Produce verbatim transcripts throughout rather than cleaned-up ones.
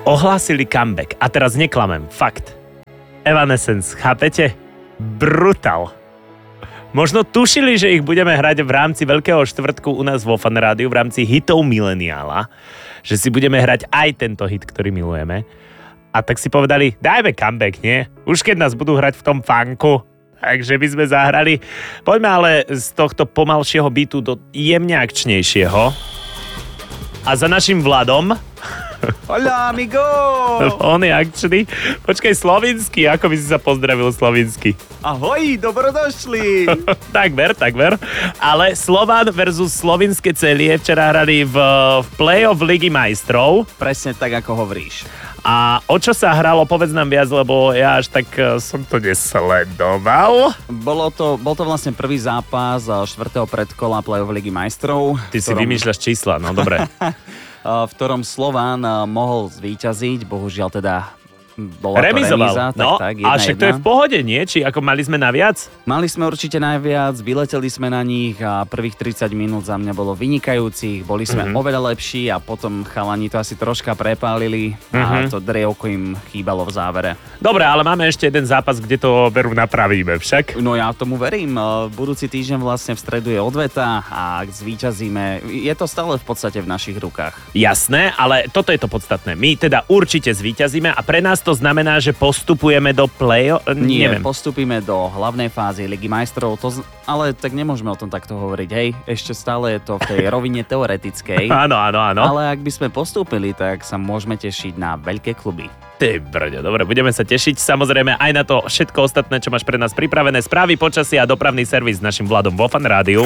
ohlásili comeback. A teraz neklamem, fakt. Evanescence, chápete? Brutál. Možno tušili, že ich budeme hrať v rámci Veľkého štvrtku u nás vo Fan Rádiu, v rámci hitov mileniála, že si budeme hrať aj tento hit, ktorý milujeme. A tak si povedali, dajme comeback, nie? Už keď nás budú hrať v tom funku, takže by sme zahrali. Poďme ale z tohto pomalšieho beatu do jemne akčnejšieho. A za našim Vladom... Hola, amigo! On je akčný. Počkaj, slovinský, ako by si sa pozdravil slovinsky? Ahoj, dobrodošli! takver, takver. Ale Slovan versus slovinské celie včera hrali v, v play-off Ligy majstrov. Presne tak, ako hovoríš. A o čo sa hralo, povedz nám viac, lebo ja až tak som to nesledoval. Bolo to, bol to vlastne prvý zápas štvrtého predkola play-off Ligy majstrov. Ty si ktorom... vymýšľaš čísla, no dobre. v ktorom Slovan mohol zvíťaziť, bohužiaľ teda bola remizoval. to remíza. No, tak, tak, a však to je v pohode, nie? Či ako mali sme naviac? Mali sme určite najviac, vyleteli sme na nich a prvých tridsať minút za mňa bolo vynikajúcich, boli sme mm-hmm. oveľa lepší a potom chalani to asi troška prepálili mm-hmm. a to drievko im chýbalo v závere. Dobre, ale máme ešte jeden zápas, kde to veru napravíme však. No ja tomu verím. Budúci týždeň vlastne v stredu je odveta a ak zvíťazíme, je to stále v podstate v našich rukách. Jasné, ale toto je to podstatné. My teda určite zvíťazíme a pre nás to znamená, že postupujeme do play-off? Nie, neviem. postupíme do hlavnej fázy Ligy majstrov, to z... ale tak nemôžeme o tom takto hovoriť, hej? Ešte stále je to v tej rovine teoretickej. Áno, áno, áno. Ale ak by sme postúpili, tak sa môžeme tešiť na veľké kluby. Ty brďo, dobre, budeme sa tešiť samozrejme aj na to všetko ostatné, čo máš pre nás pripravené. Správy, počasie a dopravný servis s našim Vladom vo Fan Rádiu.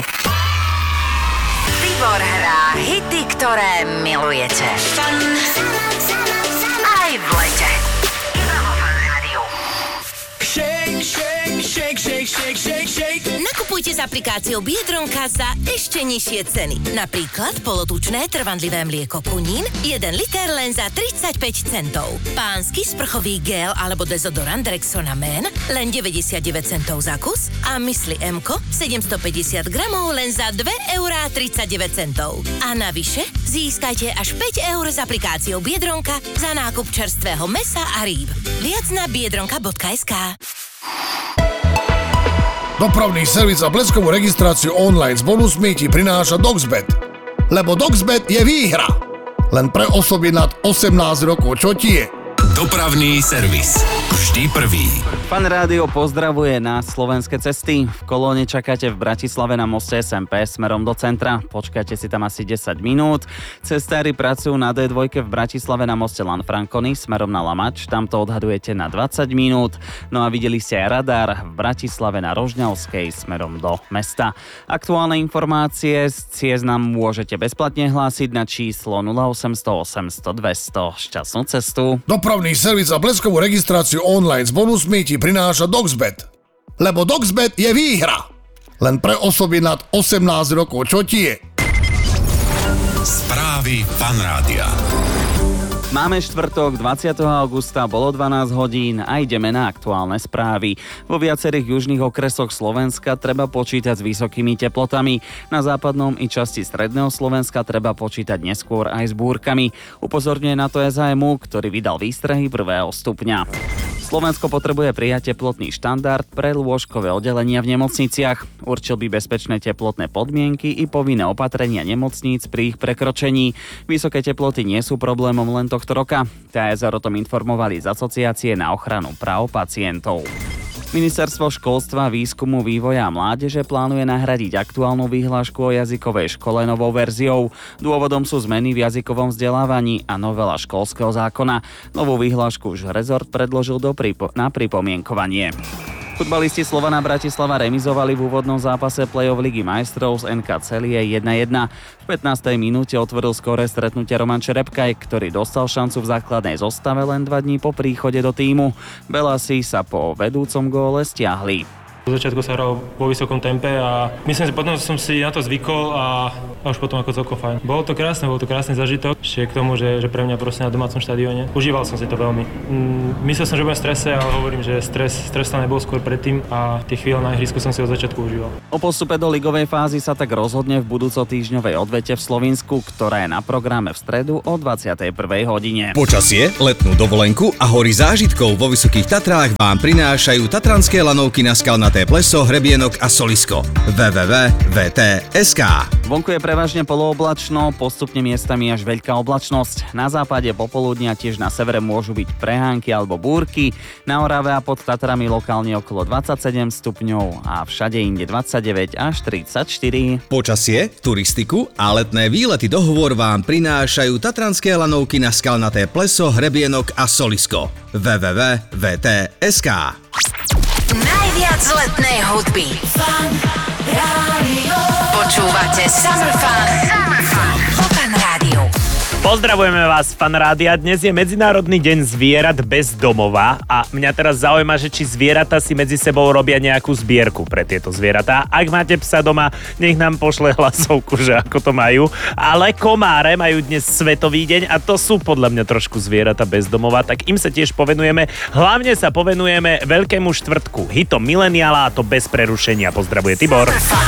Tibor hrá hity, ktoré milujete. Fan aj v lete. Shake, shake, shake, shake, shake, shake, shake. Nakupujte s aplikáciou Biedronka za ešte nižšie ceny. Napríklad polotučné trvanlivé mlieko Kunín, jeden liter len za tridsaťpäť centov. Pánsky sprchový gel alebo dezodorant Rexona Man len deväťdesiatdeväť centov za kus a mysli Emko sedemstopäťdesiat gramov len za dva eurá tridsaťdeväť centov. A navyše získajte až päť eur s aplikáciou Biedronka za nákup čerstvého mesa a rýb. Viac na biedronka bodka es ká. Dopravný servis a bleskovú registráciu online s bonusmi ti prináša Doxbet. Lebo Doxbet je výhra. Len pre osoby nad osemnásť rokov. Čo ti je? Dopravný servis. Vždy prvý. Fan Rádio pozdravuje na slovenské cesty. V kolóne čakáte v Bratislave na moste es em pé smerom do centra. Počkáte si tam asi desať minút. Cestári pracujú na dé dva v Bratislave na moste Lanfranconi smerom na Lamač. Tam to odhadujete na dvadsať minút. No a videli ste aj radar v Bratislave na Rožňavskej smerom do mesta. Aktuálne informácie z ciest nám môžete bezplatne hlásiť na číslo nula osemsto osemsto dvesto. Šťastnú cestu. Dopravný servis a bleskovú registráciu online s bonusmi ti prináša Doxbet. Lebo Doxbet je výhra. Len pre osoby nad osemnásť rokov. Čo ti je? Správy Fan Rádia. Máme štvrtok, dvadsiateho augusta, bolo dvanásť hodín a ideme na aktuálne správy. Vo viacerých južných okresoch Slovenska treba počítať s vysokými teplotami. Na západnom i časti stredného Slovenska treba počítať neskôr aj s búrkami. Upozorňuje na to es há em ú, ktorý vydal výstrahy prvého stupňa. Slovensko potrebuje prijať teplotný štandard pre lôžkové oddelenia v nemocniciach. Určil by bezpečné teplotné podmienky i povinné opatrenia nemocníc pri ich prekročení. Vysoké teploty nie sú problémom len tohto roka. té es er o tom informovali z Asociácie na ochranu práv pacientov. Ministerstvo školstva, výskumu, vývoja a mládeže plánuje nahradiť aktuálnu výhlášku o jazykovej škole novou verziou. Dôvodom sú zmeny v jazykovom vzdelávaní a novela školského zákona. Novú výhlášku už rezort predložil do pripo- na pripomienkovanie. Futbalisti Slovana Bratislava remizovali v úvodnom zápase play-off Ligy majstrov z en ká Celie jedna jedna. V pätnástej minúte otvoril skóre stretnutia Roman Čerepkaj, ktorý dostal šancu v základnej zostave len dva dní po príchode do tímu. Belasi sa po vedúcom góle stiahli. Do začiatku sa hral vo vysokom tempe a myslím, že potom som si na to zvykol a, a už potom ako celkom fajn. Bolo to krásne, bol to krásny zažitok, ešte k tomu, že, že pre mňa proste na domácom štadióne. Užíval som si to veľmi. Mm, myslel som, že budem v strese, ale hovorím, že stres, stres tam nebol skôr predtým a tie chvíle na ihrisku som si od začiatku užíval. O postupe do ligovej fázy sa tak rozhodne v budúcotýždňovej odvete v Slovinsku, ktorá je na programe v stredu o dvadsiatej prvej hodine. Počasie, letnú dovolenku a hory zážitkov vo Vysokých Tatrách vám prinášajú tatranské lanovky na Skalnaté pleso, hrebienok a solisko. w w w bodka v t bodka es ká. Vonku je prevažne polooblačno, postupne miestami až veľká oblačnosť. Na západe popoludnia tiež na severe môžu byť prehánky alebo búrky, na Orave a pod Tatrami lokálne okolo dvadsaťsedem stupňov a všade inde dvadsaťdeväť až tridsaťštyri. Počasie, turistiku a letné výlety do hôr vám prinášajú tatranské lanovky na Skalnaté pleso, hrebienok a solisko. w w w bodka v t bodka es ká. Najviac letnej hudby. Fan Rádio. Počúvate Summer Fun. Summer Fun. Vo Fan Rádiu. Pozdravujeme vás, Fan Rádia. Dnes je Medzinárodný deň zvierat bez domova a mňa teraz zaujíma, že či zvieratá si medzi sebou robia nejakú zbierku pre tieto zvieratá. Ak máte psa doma, nech nám pošle hlasovku, že ako to majú. Ale komáre majú dnes Svetový deň a to sú podľa mňa trošku zvieratá bez domova, tak im sa tiež povenujeme. Hlavne sa povenujeme Veľkému štvrtku, hitom mileniála a to bez prerušenia. Pozdravuje Tibor.